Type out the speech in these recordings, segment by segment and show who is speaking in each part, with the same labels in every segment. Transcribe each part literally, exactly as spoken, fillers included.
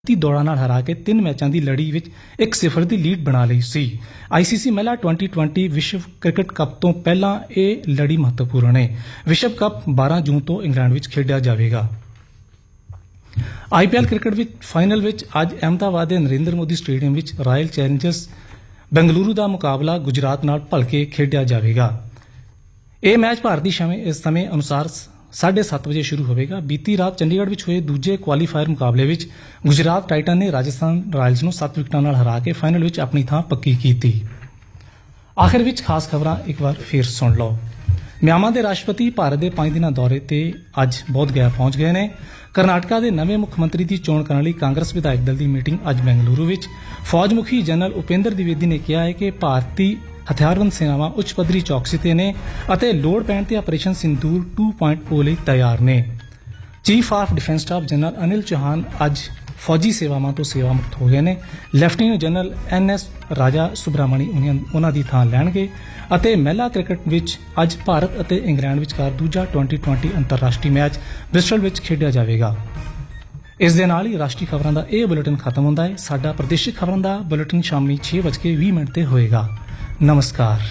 Speaker 1: ਦੌੜਾਂ ਨਾਲ ਹਰਾ ਕੇ ਤਿੰਨ ਮੈਚਾਂ ਦੀ ਲੜੀ ਵਿੱਚ ਇੱਕ ਸਿਫਰ ਦੀ ਲੀਡ ਬਣਾ ਲਈ ਸੀ। ਆਈਸੀਸੀ ਮਹਿਲਾ ਟਵੈਂਟੀ ਟਵੈਂਟੀ ਵਿਸ਼ਵ ਕ੍ਰਿਕਟ ਕੱਪ ਤੋਂ ਪਹਿਲਾਂ ਇਹ ਲੜੀ ਮਹੱਤਵਪੂਰਨ ਹੈ। ਵਿਸ਼ਵ ਕੱਪ ਬਾਰਾਂ ਜੂਨ ਤੋਂ ਇੰਗਲੈਂਡ ਵਿੱਚ ਖੇਡਿਆ ਜਾਵੇਗਾ। ਆਈਪੀਐਲ ਕ੍ਰਿਕਟ ਵਿੱਚ ਫਾਈਨਲ ਵਿੱਚ ਅੱਜ ਅਹਿਮਦਾਬਾਦ ਦੇ ਨਰਿੰਦਰ ਮੋਦੀ ਸਟੇਡੀਅਮ ਵਿੱਚ ਰਾਇਲ ਚੈਲੰਜਰਸ ਬੈਂਗਲੁਰੂ ਦਾ ਮੁਕਾਬਲਾ ਗੁਜਰਾਤ ਨਾਲ ਭਲਕੇ ਖੇਡਿਆ ਜਾਵੇਗਾ। ਇਹ ਮੈਚ ਭਾਰਤੀ ਸਮੇਂ ਅਨੁਸਾਰ ਸਾਢੇ ਸੱਤ ਵਜੇ ਸ਼ੁਰੂ ਹੋਵੇਗਾ। ਬੀਤੀ ਰਾਤ ਚੰਡੀਗੜ੍ਹ ਵਿੱਚ ਹੋਏ ਦੂਜੇ ਕੁਆਲੀਫਾਇਰ ਮੁਕਾਬਲੇ ਵਿੱਚ ਗੁਜਰਾਤ ਟਾਈਟਨ ਨੇ ਰਾਜਸਥਾਨ ਰਾਇਲਸ ਨੂੰ ਸੱਤ ਵਿਕਟਾਂ ਨਾਲ ਹਰਾ ਕੇ ਫਾਈਨਲ ਵਿੱਚ ਆਪਣੀ ਥਾਂ ਪੱਕੀ ਕੀਤੀ। ਆਖਿਰ ਵਿੱਚ ਖਾਸ ਖਬਰਾਂ ਇੱਕ ਵਾਰ ਫੇਰ ਸੁਣ ਲਓ। ਮਿਆਂਮਾਰ ਦੇ ਰਾਸ਼ਟਰਪਤੀ ਭਾਰਤ ਦੇ ਪੰਜ ਦਿਨਾਂ ਦੌਰੇ ਤੇ ਅੱਜ ਬੋਧ ਗਇਆ ਪਹੁੰਚ ਗਏ ਨੇ। ਕਰਨਾਟਕਾ ਦੇ ਨਵੇਂ ਮੁੱਖ ਮੰਤਰੀ ਦੀ ਚੋਣ ਕਰਨ ਲਈ ਕਾਂਗਰਸ ਵਿਧਾਇਕ ਦਲ ਦੀ ਮੀਟਿੰਗ ਅੱਜ ਬੈਂਗਲੁਰੂ ਵਿੱਚ। ਫੌਜ ਮੁਖੀ ਜਨਰਲ ਉਪੇਂਦਰ ਦਿਵੇਦੀ ਨੇ ਕਿਹਾ ਹੈ ਕਿ ਭਾਰਤੀ ਹਥਿਆਰਬੰਦ ਸੈਨਾਵਾਂ ਉੱਚ ਪੱਧਰੀ ਚੌਕਸੀ ਤੇ ਨੇ ਅਤੇ ਲੋੜ ਪੈਣ ਤੇ ਆਪਰੇਸ਼ਨ ਸਿੰਦੂਰ ਟੂ ਪੁਆਇੰਟ ਓ ਲਈ ਤਿਆਰ ਨੇ। Chief of defence staff general Anil Chauhan ਅੱਜ ਫੌਜੀ ਸੇਵਾਵਾਂ ਤੋਂ ਸੇਵਾ ਮੁਕਤ ਹੋ ਗਏ ਨੇ। ਲੈਫਟੀਨੈਂਟ ਜਨਰਲ ਐਨ ਐਸ ਰਾਜਾ ਸੁਬਰਾਮਣੀ ਉਹਨਾਂ ਦੀ ਥਾਂ ਲੈਣਗੇ ਅਤੇ ਮਹਿਲਾ ਕ੍ਰਿਕਟ ਵਿੱਚ ਅੱਜ ਭਾਰਤ ਅਤੇ ਇੰਗਲੈਂਡ ਵਿਚਕਾਰ ਦੂਜਾ ਟਵੈਂਟੀ ਟਵੈਂਟੀ ਅੰਤਰਰਾਸ਼ਟਰੀ ਮੈਚ ਬ੍ਰਿਸਟਲ ਵਿੱਚ ਖੇਡਿਆ ਜਾਵੇਗਾ। ਇਸ ਦੇ ਨਾਲ ਹੀ ਰਾਸ਼ਟਰੀ ਖਬਰਾਂ ਦਾ ਇਹ ਬੁਲੇਟਿਨ ਖਤਮ ਹੁੰਦਾ ਹੈ। ਸਾਡਾ ਪ੍ਰਦੇਸ਼ਿਕ ਖਬਰਾਂ ਦਾ ਬੁਲੇਟਿਨ ਸ਼ਾਮੀ ਛੇ ਵਜ ਕੇ ਵੀਹ ਮਿੰਟ ਤੇ ਹੋਏਗਾ। नमस्कार।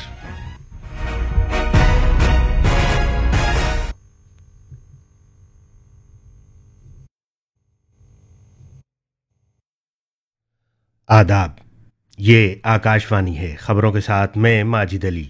Speaker 2: आदाब, ये आकाशवाणी है। खबरों के साथ मैं माजिद अली।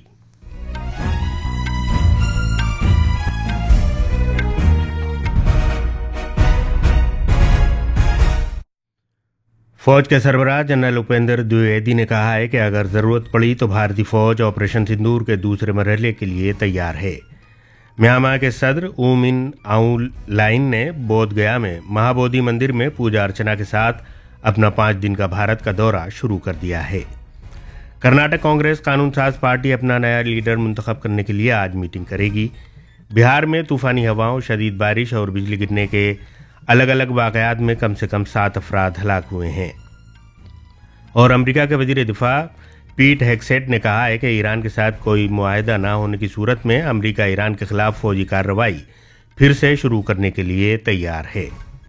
Speaker 2: फौज के सरबराह जनरल उपेंद्र द्विवेदी ने कहा है कि अगर जरूरत पड़ी तो भारतीय फौज ऑपरेशन सिंदूर के दूसरे मरहले के लिए तैयार है। म्यांमार के सदर ऊ मिन आउल लाइन ने बोध गया में महाबोधि मंदिर में पूजा अर्चना के साथ अपना पांच दिन का भारत का दौरा शुरू कर दिया है। कर्नाटक कांग्रेस कानून साज पार्टी अपना नया लीडर मुंतखब करने के लिए आज मीटिंग करेगी। बिहार में तूफानी हवाओं, शदीद बारिश और बिजली गिरने के अलग अलग वाकयात में कम से कम सात अफराद हलाक हुए हैं। और अमेरिका के वजीर दिफा पीट हेगसेट ने कहा है कि ईरान के साथ कोई मुआहदा न होने की सूरत में अमेरिका ईरान के खिलाफ फौजी कार्रवाई फिर से शुरू करने के लिए तैयार है।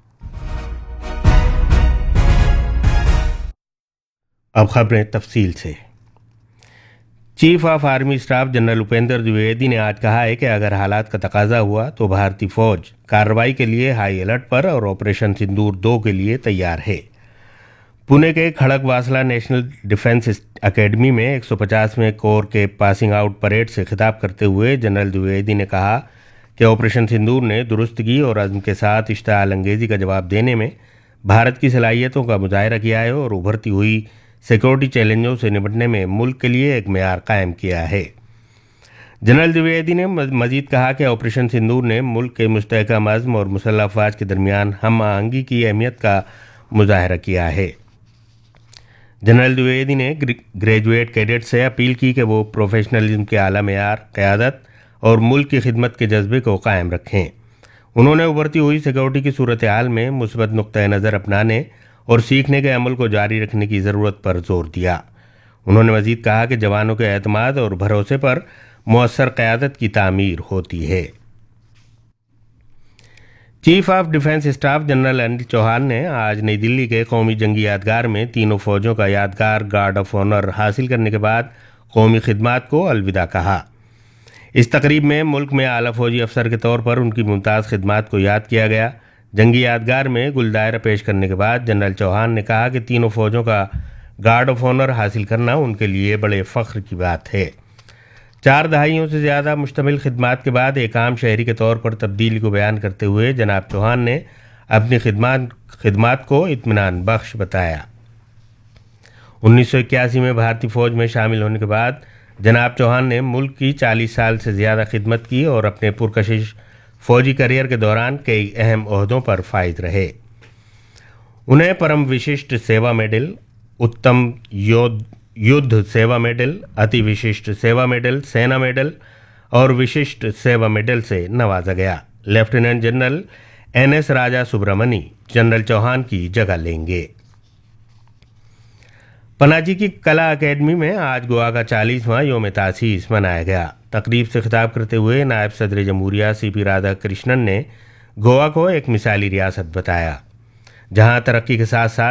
Speaker 2: अब खबरें तफसील से। Chief of army staff general Upendra Dwivedi ने आज कहा है कि अगर हालात का तकाजा हुआ तो भारतीय फौज कार्रवाई के लिए हाई अलर्ट पर और ऑपरेशन सिंदूर दो के लिए तैयार है। पुणे के खड़गवासला नेशनल डिफेंस एकेडमी में एक सौ पचासवें कोर के पासिंग आउट परेड से खिताब करते हुए जनरल द्विवेदी ने कहा कि ऑपरेशन सिंदूर ने दुरुस्तगी और अज़्म के साथ इश्ताल अंगेजी का जवाब देने में भारत की सलाहियतों का मुजाहिरा किया है और उभरती हुई सिक्योरिटी चैलेंजों से निपटने में मुल्क के लिए एक मेयार कायम किया है। जनरल द्विवेदी ने मजीद कहा कि ऑपरेशन सिंदूर ने मुल्क के मुस्तहकम अज़्म और मुसल्लह अफवाज के दरमियान हम आहंगी की अहमियत का मुजाहिरा किया है। जनरल द्विवेदी ने ग्रेजुएट कैडेट से अपील की कि वो प्रोफेशनलिज्म के आला मेयार, क़यादत और मुल्क की खिदमत के जज्बे को कायम रखें। उन्होंने उभरती हुई सिक्योरिटी की सूरत हाल में मुस्बत नुक्ता नज़र अपनाने और सीखने के अमल को जारी रखने की ज़रूरत पर जोर दिया। उन्होंने मजीद कहा कि जवानों के एतमाद और भरोसे पर मुअस्सर क़यादत की तामीर होती है। Chief of defence staff general Anil Chauhan ने आज नई दिल्ली के कौमी जंगी यादगार में तीनों फौजों का यादगार गार्ड ऑफ ऑनर हासिल करने के बाद कौमी खिदमात को अलविदा कहा। इस तकरीब में मुल्क में आला फौजी अफसर के तौर पर उनकी मुमताज़ खिदमात को याद किया गया। जंगी यादगार में गुलदायरा पेश करने के बाद जनरल चौहान ने कहा कि तीनों फौजों का गार्ड ऑफ ऑनर हासिल करना उनके लिए बड़े फ़ख्र की बात है। चार दहाइयों से ज़्यादा मुश्तमिल खिदमात के बाद एक आम शहरी के तौर पर तब्दीली को बयान करते हुए जनाब चौहान ने अपनी खिदमात खिदमात को इत्मीनान बख्श बताया। उन्नीस सौ इक्यासी में भारतीय फ़ौज में शामिल होने के बाद जनाब चौहान ने मुल्क की चालीस साल से ज़्यादा खिदमत की और अपने पुरकशिश फौजी करियर के दौरान कई अहम ओहदों पर फाइज रहे। उन्हें परम विशिष्ट सेवा मेडल, उत्तम योद्ध युद्ध सेवा मेडल, अति विशिष्ट सेवा मेडल, सेना मेडल और विशिष्ट सेवा मेडल से नवाजा गया। लेफ्टिनेंट जनरल एन एस राजा सुब्रमणी जनरल चौहान की जगह लेंगे। पनाजी की कला अकेडमी में आज गोवा का चालीसवां योम तासीस मनाया गया। तकरीब से खिताब करते हुए नायब सदर जमहूरिया सी पी राधा कृष्णन ने गोवा को एक मिसाली रियासत बताया। जहां तरक्की के साथ साथ